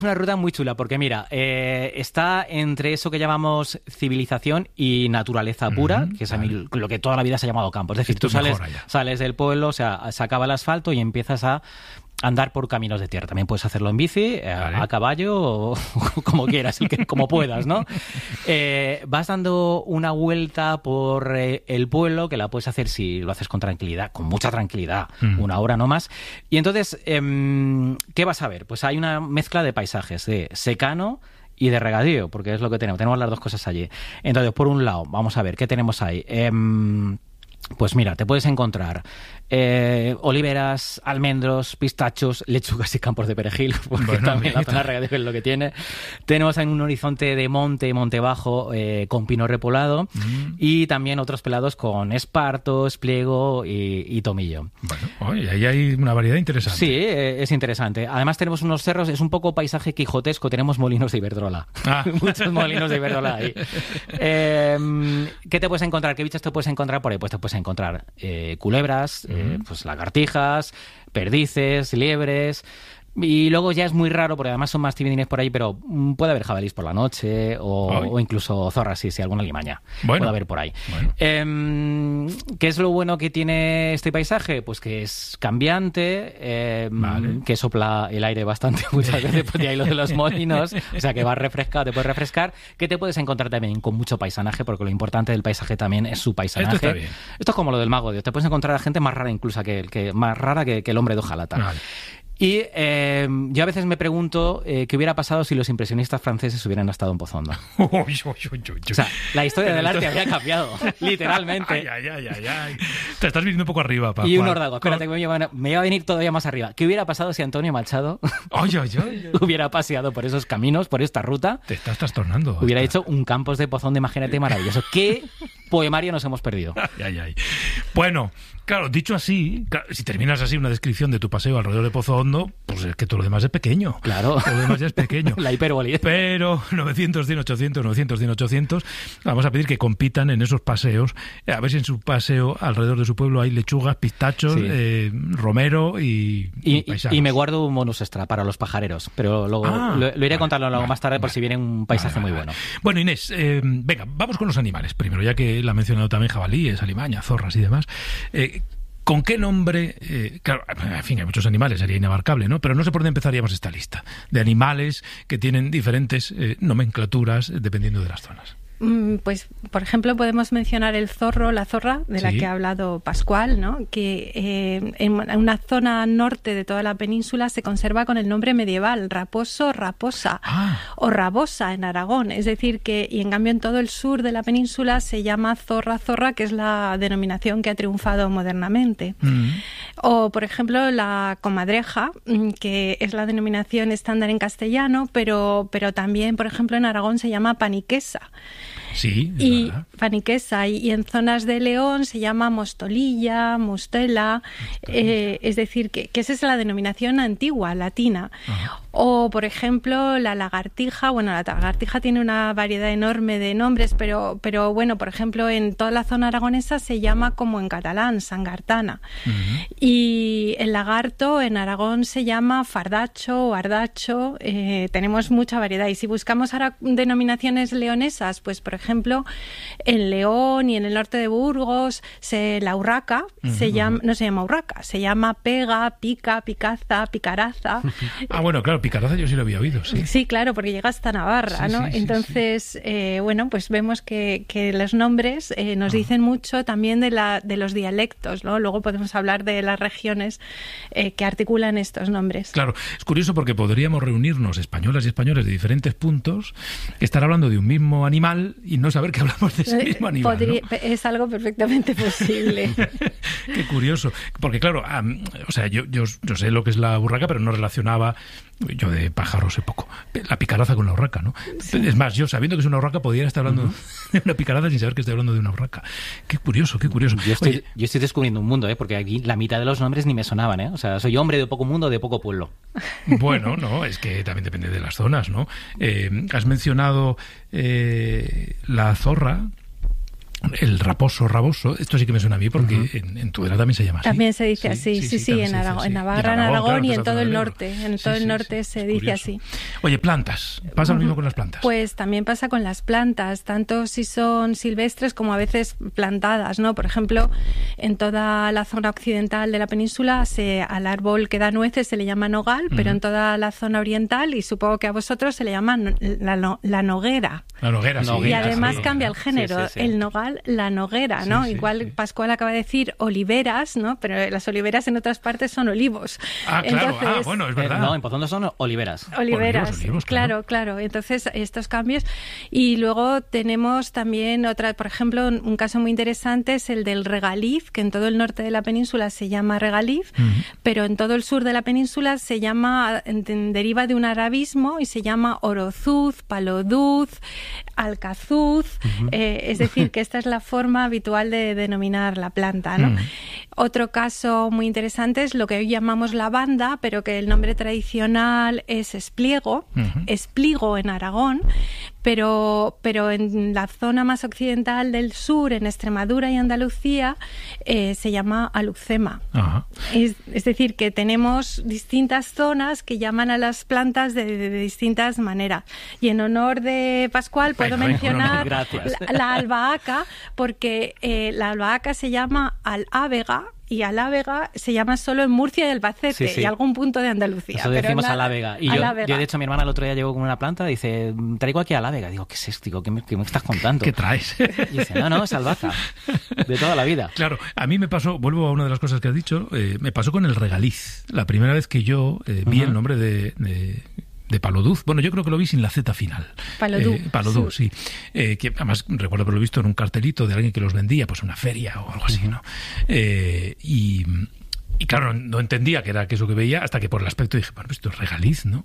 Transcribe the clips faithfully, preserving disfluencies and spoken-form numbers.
Una ruta muy chula porque, mira, eh, está entre eso que llamamos civilización y naturaleza pura, uh-huh, que es a mí lo que toda la vida se ha llamado campo. Es decir, Esto tú sales, sales del pueblo, o sea, se acaba el asfalto y empiezas a andar por caminos de tierra. También puedes hacerlo en bici, vale. a, a caballo, o, o como quieras, el que, como puedas, ¿no? Eh, vas dando una vuelta por eh, el pueblo, que la puedes hacer si lo haces con tranquilidad, con mucha tranquilidad, mm. una hora no más. Y entonces, eh, ¿qué vas a ver? Pues hay una mezcla de paisajes, de secano y de regadío, porque es lo que tenemos. Tenemos las dos cosas allí. Entonces, por un lado, vamos a ver, ¿qué tenemos ahí? Eh, Pues mira, te puedes encontrar eh, oliveras, almendros, pistachos, lechugas y campos de perejil, porque bueno, también la zona regadío es lo que tiene. Tenemos en un horizonte de monte, monte bajo, eh, con pino repolado, mm. y también otros pelados con esparto, espliego y, y tomillo. Bueno, oye, ahí hay una variedad interesante. Sí, eh, es interesante. Además tenemos unos cerros, es un poco paisaje quijotesco, tenemos molinos de Iberdrola. Ah. Muchos molinos de Iberdrola ahí. Eh, ¿Qué te puedes encontrar? ¿Qué bichos te puedes encontrar por ahí? Pues te puedes encontrar eh, culebras, uh-huh. eh, pues lagartijas, perdices, liebres. Y luego ya es muy raro, porque además son más timidines por ahí, pero puede haber jabalís por la noche o, o incluso zorras, si, si alguna limaña bueno, puede haber por ahí. Bueno. Eh, ¿Qué es lo bueno que tiene este paisaje? Pues que es cambiante, eh, vale. que sopla el aire bastante muchas veces, pues de ahí lo de los molinos, o sea que vas refrescado, te puedes refrescar, que te puedes encontrar también con mucho paisaje, porque lo importante del paisaje también es su paisaje. Esto está bien. Esto es como lo del Mago de Dios, te puedes encontrar a gente más rara incluso que, que más rara que, que el hombre de hojalata. Vale. Y eh, yo a veces me pregunto eh, qué hubiera pasado si los impresionistas franceses hubieran estado en Pozondo. O sea, la historia del arte habría cambiado, literalmente. Ay, ay, ay, ay, ay. Te estás viniendo un poco arriba, Paco. Y un órdago, espérate, que me iba, me iba a venir todavía más arriba. ¿Qué hubiera pasado si Antonio Machado ay, ay, ay, ay. hubiera paseado por esos caminos, por esta ruta? Te estás trastornando. Hubiera hecho un Campos de Pozondo, imagínate, maravilloso. ¿Qué poemario nos hemos perdido? Ay, ay, ay. Bueno, claro, dicho así, claro, si terminas así una descripción de tu paseo alrededor de Pozondo, pues es que todo lo demás es pequeño. Claro. Todo lo demás ya es pequeño. La hipérbole. Pero novecientos, cien, ochocientos, novecientos, cien, ochocientos, vamos a pedir que compitan en esos paseos. A ver si en su paseo alrededor de su pueblo hay lechugas, pistachos, sí. eh, romero y, y, y, y me guardo un bonus extra para los pajareros, pero luego ah, lo, lo iré vale, a contarlo luego vale, más tarde por vale, si viene un paisaje vale, vale, muy bueno. Bueno, Inés, eh, venga, vamos con los animales. Primero, ya que la ha mencionado también jabalíes, alimaña, zorras y demás. Eh, ¿Con qué nombre? Eh, claro, en fin, hay muchos animales, sería inabarcable, ¿no? Pero no sé por dónde empezaríamos esta lista de animales que tienen diferentes eh, nomenclaturas dependiendo de las zonas. Pues, por ejemplo, podemos mencionar el zorro, la zorra, de la sí. que ha hablado Pascual, ¿no? Que eh, en una zona norte de toda la península se conserva con el nombre medieval, raposo, raposa, ah. o rabosa en Aragón. Es decir, que, y en cambio en todo el sur de la península se llama zorra, zorra, que es la denominación que ha triunfado modernamente. Mm. O, por ejemplo, la comadreja, que es la denominación estándar en castellano, pero, pero también, por ejemplo, en Aragón se llama paniquesa. Sí, es y verdad. paniquesa, y, y en zonas de León se llama mostolilla, mostela, eh, es decir, que, que esa es la denominación antigua, latina. Ajá. O, por ejemplo, la lagartija. Bueno, la lagartija tiene una variedad enorme de nombres, pero, pero bueno, por ejemplo, en toda la zona aragonesa se llama como en catalán, sangartana. Uh-huh. Y el lagarto en Aragón se llama fardacho o ardacho. Eh, tenemos mucha variedad. Y si buscamos ahora denominaciones leonesas, pues, por ejemplo, en León y en el norte de Burgos, se, la urraca uh-huh. se llama, no se llama urraca, se llama pega, pica, picaza, picaraza. Ah, bueno, claro. Picaraza yo sí lo había oído, sí. Sí, claro, porque llega hasta Navarra, sí, ¿no? Sí, Entonces, sí, sí. Eh, bueno, pues vemos que, que los nombres eh, nos ah. dicen mucho también de, la, de los dialectos, ¿no? Luego podemos hablar de las regiones eh, que articulan estos nombres. Claro, es curioso porque podríamos reunirnos españolas y españoles de diferentes puntos, estar hablando de un mismo animal y no saber que hablamos de ese mismo animal, Podría, ¿no? Es algo perfectamente posible. Qué curioso. Porque claro, um, o sea, yo, yo, yo sé lo que es la urraca, pero no relacionaba... Yo de pájaros sé poco. La picaraza con la urraca, ¿no? Sí. Es más, yo sabiendo que es una urraca podría estar hablando uh-huh. de una picaraza sin saber que estoy hablando de una urraca. Qué curioso, qué curioso. Yo estoy, Oye, yo estoy descubriendo un mundo, ¿eh? Porque aquí la mitad de los nombres ni me sonaban, ¿eh? O sea, soy hombre de poco mundo, de poco pueblo. Bueno, no, es que también depende de las zonas, ¿no? Eh, has mencionado eh, la zorra. el raposo raboso, esto sí que me suena a mí porque uh-huh. en, en Tudela también se llama así. También se dice así, sí, sí, sí, sí, sí en, Aragón, en Navarra, en Aragón, en, Aragón, claro, y en todo el norte. En sí, todo el norte sí, se dice curioso. Así. Oye, plantas, ¿pasa uh-huh. lo mismo con las plantas? Pues también pasa con las plantas, tanto si son silvestres como a veces plantadas, ¿no? Por ejemplo, en toda la zona occidental de la península se, al árbol que da nueces se le llama nogal, uh-huh. pero en toda la zona oriental, y supongo que a vosotros se le llama la, no, la noguera. La noguera, sí. Y además sí, cambia el género, sí, sí, sí. el nogal, la noguera, ¿no? Sí, Igual sí, sí. Pascual acaba de decir oliveras, ¿no? Pero las oliveras en otras partes son olivos. Ah, claro, Entonces, ah, bueno, es verdad. Eh, no, en Pozondo son oliveras. Oliveras, olivos, olivos, claro, claro, claro. Entonces, estos cambios. Y luego tenemos también otra, por ejemplo, un caso muy interesante es el del regaliz, que en todo el norte de la península se llama regaliz, uh-huh. pero en todo el sur de la península se llama, deriva de un arabismo y se llama orozuz, paloduz, alcazuz, uh-huh. eh, es decir, que esta es la forma habitual de denominar la planta, ¿no? Uh-huh. Otro caso muy interesante es lo que hoy llamamos lavanda, pero que el nombre tradicional es espliego, uh-huh. espligo en Aragón, pero, pero en la zona más occidental del sur, en Extremadura y Andalucía, eh, se llama alucema. Uh-huh. Es, es decir, que tenemos distintas zonas que llaman a las plantas de, de, de distintas maneras. Y en honor de Pascual puedo Ay, mencionar no, no, la, la albahaca, porque eh, la albahaca se llama alávega, y alávega se llama solo en Murcia y Albacete, sí, sí. y algún punto de Andalucía. Eso decimos alávega. Y yo, yo, de hecho, mi hermana el otro día llegó con una planta y dice, traigo aquí alávega. Digo, ¿qué es esto? Digo, ¿qué me, qué me estás contando? ¿Qué traes? Y dice, no, no, es albahaca. De toda la vida. Claro, a mí me pasó, vuelvo a una de las cosas que has dicho, eh, me pasó con el regaliz. La primera vez que yo eh, vi uh-huh. el nombre de... de de paloduz. Bueno, yo creo que lo vi sin la Z final. Paloduz. Eh, paloduz, sí. sí. Eh, que además recuerdo haberlo visto en un cartelito de alguien que los vendía, pues una feria o algo así, ¿no? Eh, y... Y claro, no entendía que era eso que veía hasta que por el aspecto dije, bueno, esto es regaliz, ¿no?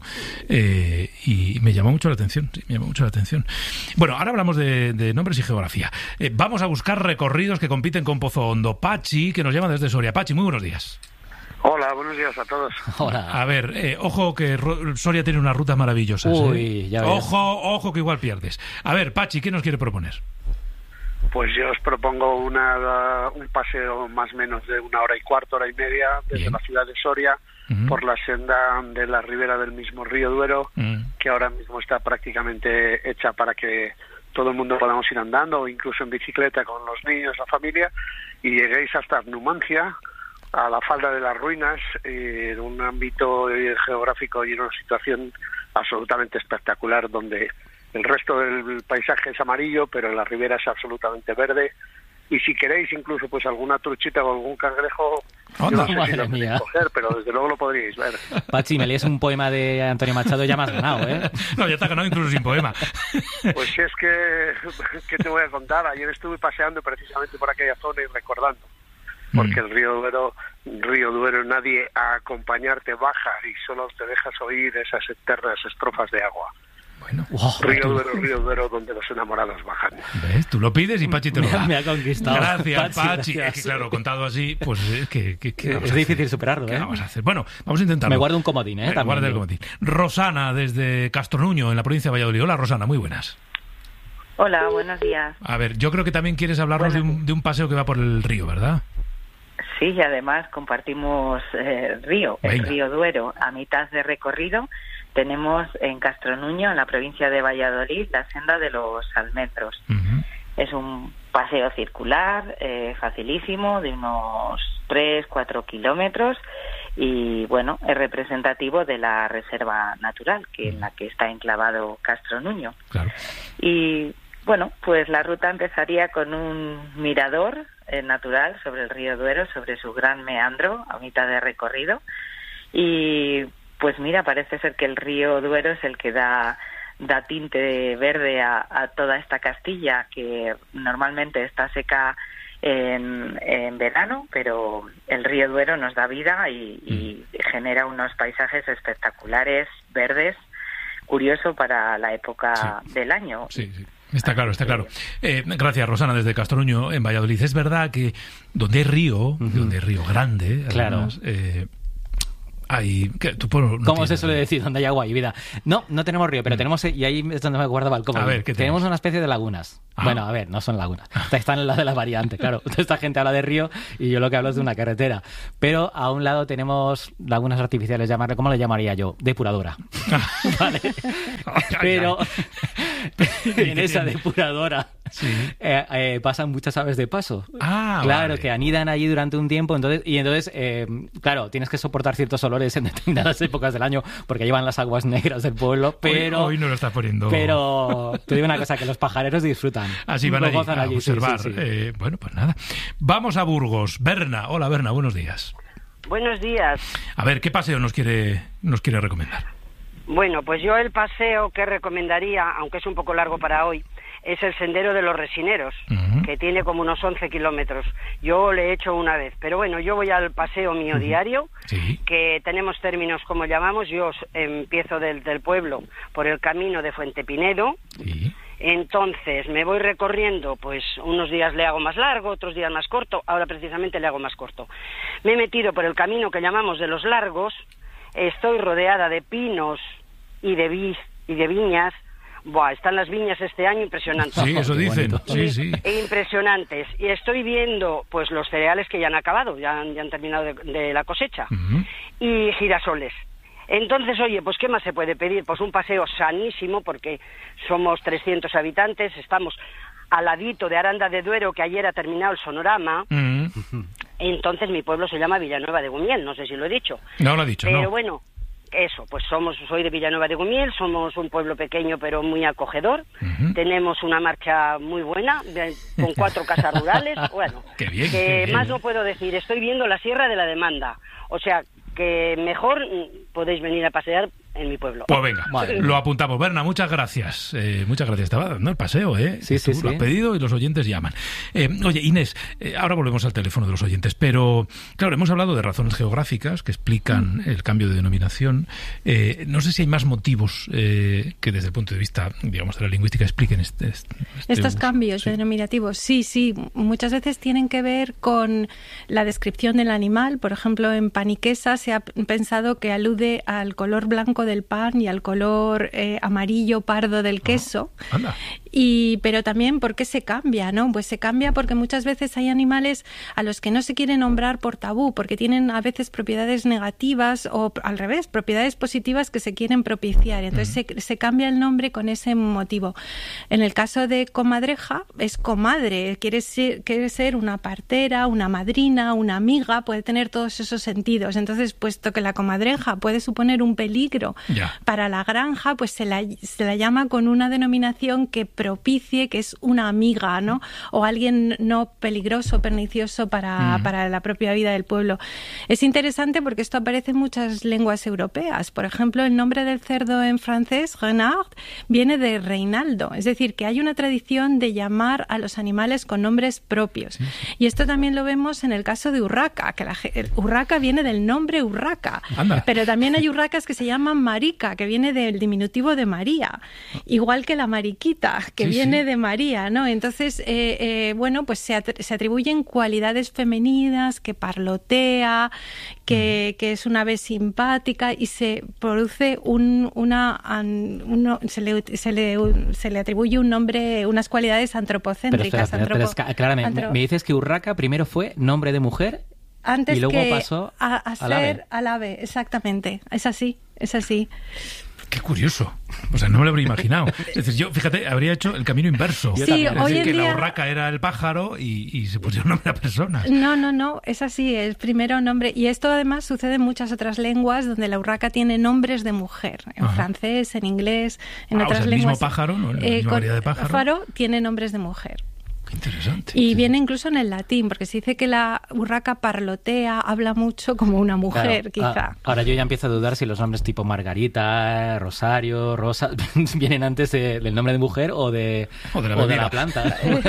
Eh, y me llamó mucho la atención, sí, me llamó mucho la atención. Bueno, ahora hablamos de, de nombres y geografía. Eh, vamos a buscar recorridos que compiten con Pozo Hondo. Pachi, que nos llama desde Soria. Pachi, muy buenos días. Hola, buenos días a todos. Hola. A ver, eh, ojo que Soria tiene unas rutas maravillosas. Uy, ¿eh? ya ves. Ojo, ojo que igual pierdes. A ver, Pachi, ¿qué nos quiere proponer? Pues yo os propongo una, un paseo más o menos de una hora y cuarto, hora y media, desde Bien. la ciudad de Soria, uh-huh. por la senda de la ribera del mismo río Duero, uh-huh. que ahora mismo está prácticamente hecha para que todo el mundo podamos ir andando, o incluso en bicicleta con los niños, la familia, y lleguéis hasta Numancia, a la falda de las ruinas, eh, en un ámbito geográfico y en una situación absolutamente espectacular, donde el resto del paisaje es amarillo, pero la ribera es absolutamente verde. Y si queréis incluso pues alguna truchita o algún cangrejo, oh, yo no, no sé si lo podéis coger, pero desde luego lo podríais ver. Pachi, me lees un poema de Antonio Machado, ya me has ganado, ¿eh? No, ya te has ganado incluso sin poema. Pues si es que, ¿qué te voy a contar? Ayer estuve paseando precisamente por aquella zona y recordando, porque mm. el río Duero, río Duero, nadie a acompañarte baja y solo te dejas oír esas eternas estrofas de agua. Bueno, wow, río tú... Duero, río Duero, donde los enamorados bajan. ¿Ves? Tú lo pides y Pachi te lo da. Me ha conquistado. Gracias, Pachi. Pachi. Gracias. Es que claro, contado así, pues es que... que, que es difícil superarlo, ¿eh? ¿Qué vamos a hacer? Bueno, vamos a intentarlo. Me guardo un comodín, ¿eh? Me guardo el comodín. Rosana, desde Castronuño, en la provincia de Valladolid. Hola, Rosana, muy buenas. Hola, buenos días. A ver, yo creo que también quieres hablarnos de un, de un paseo que va por el río, ¿verdad? Sí, y además compartimos eh, río, el Venga. río Duero, a mitad de recorrido. Tenemos en Castronuño, en la provincia de Valladolid, la senda de los almendros. Uh-huh. Es un paseo circular, eh, facilísimo, de unos tres, cuatro kilómetros, y bueno, es representativo de la reserva natural, que uh-huh. en la que está enclavado Castronuño. Claro. Y bueno, pues la ruta empezaría con un mirador eh, natural sobre el río Duero, sobre su gran meandro, a mitad de recorrido, y pues mira, parece ser que el río Duero es el que da, da tinte verde a, a toda esta Castilla, que normalmente está seca en, en verano, pero el río Duero nos da vida y, y genera unos paisajes espectaculares, verdes, curioso para la época sí. del año. Sí, sí. Está claro, está claro. Eh, gracias, Rosana, desde Castronuño, en Valladolid. Es verdad que donde hay río, uh-huh. donde hay río grande, además, claro. eh, Hay, ¿qué? Tu pueblo no ¿Cómo tiene, se suele ¿no? decir? Donde hay agua y vida. No, no tenemos río, pero mm. tenemos, y ahí es donde me guardaba el cómo. A ver, ¿qué tenemos tenemos? una especie de lagunas. Ah. Bueno, a ver, no son lagunas. Están en la de la variante, claro. Esta gente habla de río y yo lo que hablo es de una carretera. Pero a un lado tenemos lagunas artificiales, llamarle, ¿cómo le llamaría yo? Depuradora. Vale. Pero en esa depuradora sí. eh, eh, pasan muchas aves de paso. Ah, claro, vale. que anidan allí durante un tiempo, entonces y entonces, eh, claro, tienes que soportar ciertos olores en determinadas épocas del año porque llevan las aguas negras del pueblo, pero... Hoy, hoy no lo estás poniendo... Pero te digo una cosa, que los pajareros disfrutan. Así van allí, a allí, observar. Sí, sí, sí. Eh, bueno, pues nada. Vamos a Burgos. Berna. Hola, Berna, buenos días. Buenos días. A ver, ¿qué paseo nos quiere, nos quiere recomendar? Bueno, pues yo el paseo que recomendaría, aunque es un poco largo para hoy, es el Sendero de los Resineros, uh-huh. que tiene como unos once kilómetros. Yo le he hecho una vez, pero bueno, yo voy al paseo mío uh-huh. diario, sí. que tenemos términos como llamamos. Yo empiezo del, del pueblo por el camino de Fuente Pinedo, sí. Entonces me voy recorriendo, pues unos días le hago más largo, otros días más corto, ahora precisamente le hago más corto. Me he metido por el camino que llamamos de los Largos, estoy rodeada de pinos y de, vi y de viñas. Buah, están las viñas este año impresionantes. Sí, eso dicen. Sí, sí. Impresionantes. Y estoy viendo pues los cereales que ya han acabado, ya han, ya han terminado de, de la cosecha. Uh-huh. Y girasoles. Entonces, oye, pues ¿qué más se puede pedir? Pues un paseo sanísimo, porque somos trescientos habitantes, estamos al ladito de Aranda de Duero, que ayer ha terminado el sonorama. Uh-huh. Entonces mi pueblo se llama Villanueva de Gumiel, no sé si lo he dicho. No lo he dicho, Pero no. bueno, eso, pues somos, soy de Villanueva de Gumiel, somos un pueblo pequeño pero muy acogedor. Uh-huh. Tenemos una marcha muy buena, con cuatro casas rurales. Bueno, qué bien, que qué bien. Más no puedo decir, estoy viendo la Sierra de la Demanda. O sea, que mejor podéis venir a pasear en mi pueblo. Pues venga, vale. Lo apuntamos. Berna, muchas gracias. Eh, muchas gracias. Estaba dando el paseo, ¿eh? Sí, sí, Tú sí. lo has pedido y los oyentes llaman. Eh, oye, Inés, eh, ahora volvemos al teléfono de los oyentes, pero claro, hemos hablado de razones geográficas que explican el cambio de denominación. Eh, no sé si hay más motivos eh, que desde el punto de vista, digamos, de la lingüística expliquen este, este estos uso. cambios Sí. denominativos. Sí, sí. Muchas veces tienen que ver con la descripción del animal. Por ejemplo, en paniquesa se ha pensado que alude al color blanco del pan y al color eh, amarillo pardo del queso. Oh, anda. Y, pero también, ¿por qué se cambia? ¿No? Pues se cambia porque muchas veces hay animales a los que no se quiere nombrar por tabú, porque tienen a veces propiedades negativas o al revés, propiedades positivas que se quieren propiciar. Entonces uh-huh. se, se cambia el nombre con ese motivo. En el caso de comadreja, es comadre, quiere ser, quiere ser una partera, una madrina, una amiga, puede tener todos esos sentidos. Entonces, puesto que la comadreja puede suponer un peligro ya. para la granja, pues se la, se la llama con una denominación que propicie, que es una amiga, ¿no? O alguien no peligroso, pernicioso para, mm. para la propia vida del pueblo. Es interesante porque esto aparece en muchas lenguas europeas. Por ejemplo, el nombre del cerdo en francés, renard, viene de Reinaldo. Es decir, que hay una tradición de llamar a los animales con nombres propios. Sí. Y esto también lo vemos en el caso de urraca, que la, urraca viene del nombre urraca. Anda. Pero también hay urracas que se llaman marica, que viene del diminutivo de María, igual que la mariquita, que sí, viene sí. de María, ¿no? Entonces, eh, eh, bueno, pues se, at- se atribuyen cualidades femeninas, que parlotea, que, mm. que es una ave simpática, y se produce un, una, un, uno, se, le, se, le, se le atribuye un nombre, unas cualidades antropocéntricas. Pero, espera, espera, espera, Clara, antro... me dices que urraca primero fue nombre de mujer antes y luego que pasó a, a ser al ave. al ave, exactamente, es así, es así. Qué curioso. O sea, no me lo habría imaginado. Es decir, yo, fíjate, habría hecho el camino inverso. Sí, es decir, hoy en que día... la urraca era el pájaro y, y se pusieron nombre a personas. No, no, no, es así, es primero nombre. Y esto además sucede en muchas otras lenguas donde la urraca tiene nombres de mujer. En Ajá. francés, en inglés, en ah, otras o sea, el lenguas. mismo pájaro, ¿no? La eh, misma variedad de pájaro. Pájaro tiene nombres de mujer. Qué interesante. Y viene incluso en el latín, porque se dice que la urraca parlotea, habla mucho como una mujer, claro. quizá. Ah, ahora yo ya empiezo a dudar si los nombres tipo Margarita, Rosario, Rosa, vienen antes de, del nombre de mujer o de, o de la, o de la planta.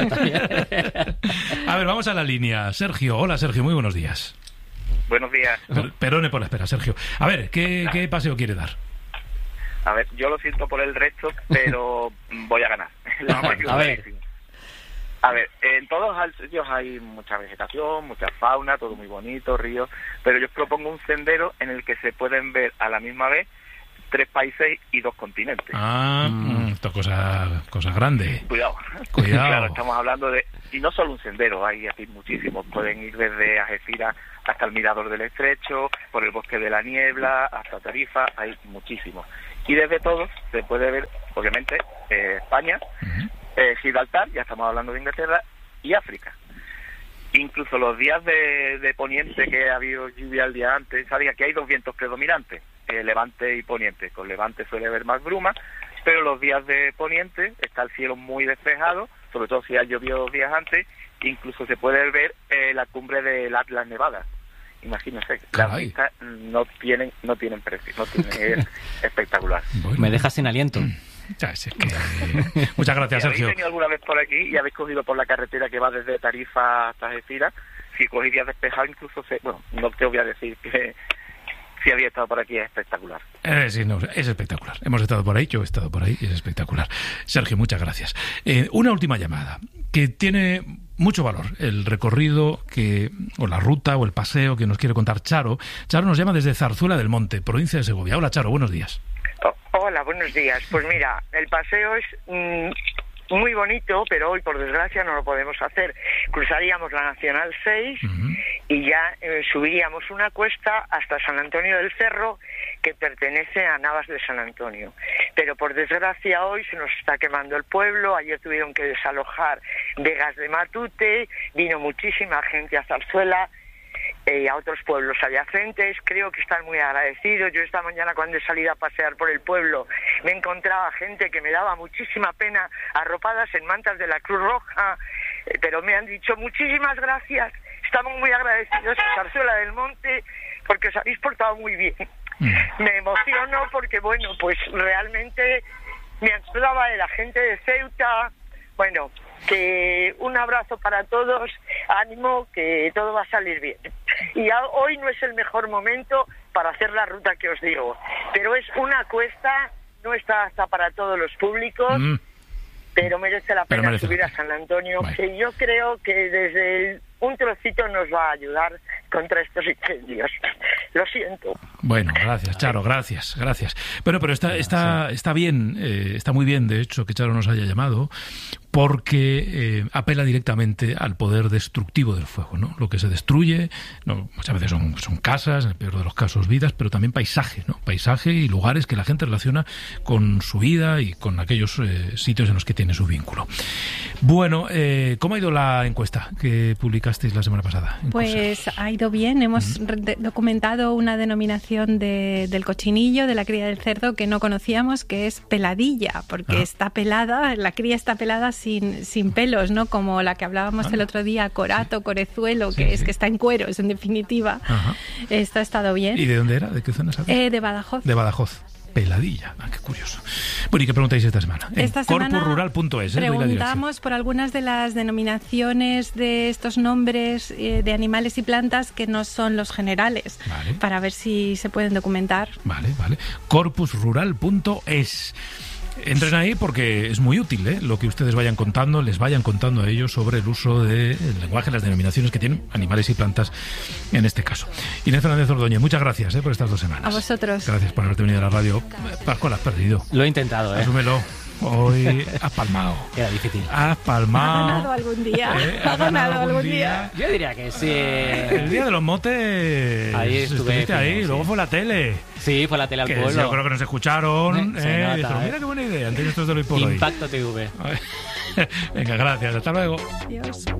A ver, vamos a la línea. Sergio, hola Sergio, muy buenos días. Buenos días. Per- Perdone por la espera, Sergio. A ver, ¿qué, ¿qué paseo quiere dar? A ver, yo lo siento por el resto, pero voy a ganar. A ver. A ver, en todos los sitios hay mucha vegetación, mucha fauna, todo muy bonito, ríos, pero yo os propongo un sendero en el que se pueden ver a la misma vez tres países y dos continentes. Ah, mm. esto es cosa, cosa grande. Cuidado. Cuidado. Claro, estamos hablando de... Y no solo un sendero, hay así muchísimos. Pueden ir desde Algeciras hasta el Mirador del Estrecho, por el Bosque de la Niebla, hasta Tarifa, hay muchísimos. Y desde todos se puede ver, obviamente, eh, España, uh-huh. eh, Gibraltar, ya estamos hablando de Inglaterra, y África. Incluso los días de, de poniente, que ha habido lluvia el día antes, sabía que hay dos vientos predominantes, eh, levante y poniente. Con levante suele haber más bruma, pero los días de poniente está el cielo muy despejado, sobre todo si ha llovido dos días antes, incluso se puede ver eh, la cumbre del Atlas Nevada. Imagínense, las vistas no tienen, no tienen precio, no tienen, es espectacular. Bueno. Me dejas sin aliento. Ya, es que, eh, muchas gracias, si Sergio. ¿Habéis venido alguna vez por aquí y habéis cogido por la carretera que va desde Tarifa hasta Algeciras? Si cogéis días despejados, incluso, se, bueno, no te voy a decir que si había estado por aquí, es espectacular. Eh, sí, no, es espectacular. Hemos estado por ahí, yo he estado por ahí, es espectacular. Sergio, muchas gracias. Eh, una última llamada, que tiene mucho valor, el recorrido que o la ruta o el paseo que nos quiere contar Charo. Charo nos llama desde Zarzuela del Monte, provincia de Segovia. Hola, Charo, buenos días. Oh, hola, buenos días. Pues mira, el paseo es mmm, muy bonito, pero hoy, por desgracia, no lo podemos hacer. Cruzaríamos la Nacional seis uh-huh. y ya eh, subiríamos una cuesta hasta San Antonio del Cerro, que pertenece a Navas de San Antonio. Pero por desgracia hoy se nos está quemando el pueblo. Ayer tuvieron que desalojar Vegas de Matute, vino muchísima gente a Zarzuela y eh, a otros pueblos adyacentes. Creo que están muy agradecidos. Yo esta mañana, cuando he salido a pasear por el pueblo, me encontraba gente que me daba muchísima pena, arropadas en mantas de la Cruz Roja, eh, pero me han dicho muchísimas gracias. Estamos muy agradecidos a Zarzuela del Monte porque os habéis portado muy bien. Me emociono porque, bueno, pues realmente me acordaba de la gente de Ceuta. Bueno, que un abrazo para todos, ánimo, que todo va a salir bien. Y a, hoy no es el mejor momento para hacer la ruta que os digo, pero es una cuesta, no está hasta para todos los públicos, mm. pero merece la pena merece subir la pena. a San Antonio, vale. que yo creo que desde el, un trocito nos va a ayudar contra estos incendios. Lo siento. Bueno, gracias, Charo, gracias, gracias. Bueno, pero está está está bien, eh, está muy bien, de hecho, que Charo nos haya llamado, porque eh, apela directamente al poder destructivo del fuego, ¿no? Lo que se destruye, no, muchas veces son, son casas, en el peor de los casos vidas, pero también paisaje, ¿no? Paisaje y lugares que la gente relaciona con su vida y con aquellos eh, sitios en los que tiene su vínculo. Bueno, eh, ¿cómo ha ido la encuesta que publicasteis la semana pasada? Pues cosas? Ha ido bien, hemos ¿Mm? re- documentado una denominación de, del cochinillo, de la cría del cerdo, que no conocíamos, que es peladilla, porque ah. está pelada, la cría está pelada sin, sin pelos, ¿no? Como la que hablábamos ah. el otro día, corato, sí. corezuelo, que sí, es sí. que está en cueros, en definitiva. Ajá. Esto ha estado bien. ¿Y de dónde era? ¿De qué zona sabes? Eh, de Badajoz. De Badajoz. Peladilla. Ah, qué curioso. Bueno, ¿y qué preguntáis esta semana? Esta en semana corpus rural punto es, ¿eh? Preguntamos por algunas de las denominaciones de estos nombres eh, de animales y plantas que no son los generales, vale. para ver si se pueden documentar. Vale, vale. corpus rural punto es. Entren ahí porque es muy útil, ¿eh? Lo que ustedes vayan contando, les vayan contando a ellos sobre el uso del lenguaje, las denominaciones que tienen animales y plantas en este caso. Inés Fernández Ordóñez, muchas gracias ¿eh? por estas dos semanas. A vosotros. Gracias por haberte venido a la radio. Pascual, has perdido. Lo he intentado, ¿eh? Asúmelo. Hoy has palmado. Era difícil. Has palmado. Ha ganado algún día. ¿Eh? Ha ganado algún día? día. Yo diría que sí. El día de los motes. Ahí estuve. Estuviste ahí. Sí. Luego fue la tele. Sí, fue la tele al que pueblo. Yo creo que nos escucharon. Se eh, nota, dijeron, eh. mira qué buena idea. Antes de esto de lo por hoy. Impacto T V. Venga, gracias. Hasta luego. Adiós.